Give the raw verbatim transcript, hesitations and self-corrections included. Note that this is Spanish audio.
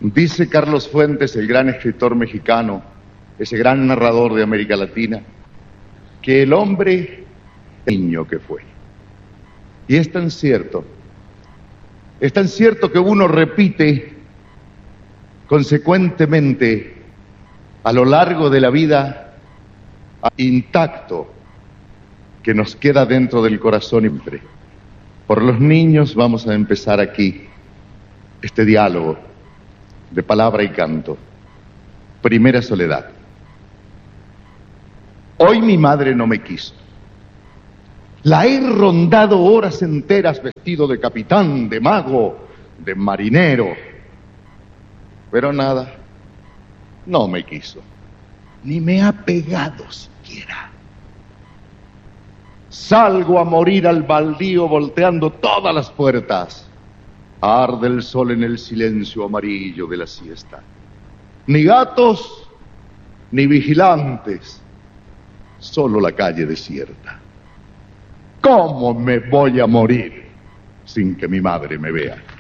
Dice Carlos Fuentes, el gran escritor mexicano, ese gran narrador de América Latina, que el hombre es el niño que fue. Y es tan cierto, es tan cierto que uno repite consecuentemente a lo largo de la vida intacto que nos queda dentro del corazón siempre. Por los niños vamos a empezar aquí este diálogo de palabra y canto. Primera soledad. Hoy mi madre no me quiso. La he rondado horas enteras vestido de capitán, de mago, de marinero. Pero nada, no me quiso. Ni me ha pegado siquiera. Salgo a morir al baldío volteando todas las puertas. Arde el sol en el silencio amarillo de la siesta. Ni gatos, ni vigilantes, solo la calle desierta. ¿Cómo me voy a morir sin que mi madre me vea?